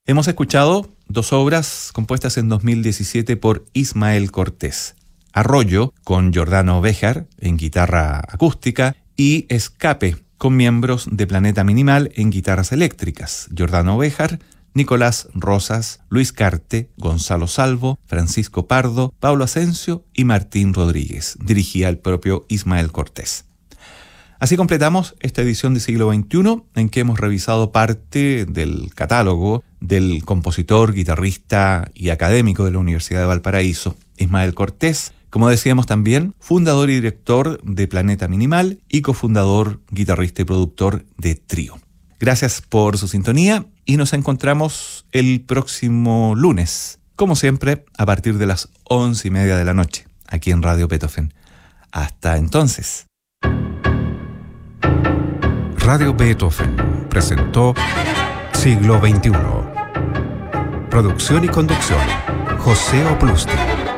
Hemos escuchado dos obras compuestas en 2017 por Ismael Cortés. Arroyo, con Giordano Béjar en guitarra acústica, y Escape, con miembros de Planeta Minimal en guitarras eléctricas. Giordano Béjar, Nicolás Rosas, Luis Carte, Gonzalo Salvo, Francisco Pardo, Pablo Asensio y Martín Rodríguez. Dirigía el propio Ismael Cortés. Así completamos esta edición de Siglo XXI, en que hemos revisado parte del catálogo del compositor, guitarrista y académico de la Universidad de Valparaíso, Ismael Cortés, como decíamos también, fundador y director de Planeta Minimal y cofundador, guitarrista y productor de Trío. Gracias por su sintonía y nos encontramos el próximo lunes, como siempre, a partir de las 11:30 de la noche, aquí en Radio Beethoven. Hasta entonces. Radio Beethoven presentó Siglo XXI. Producción y conducción, José Oplusti.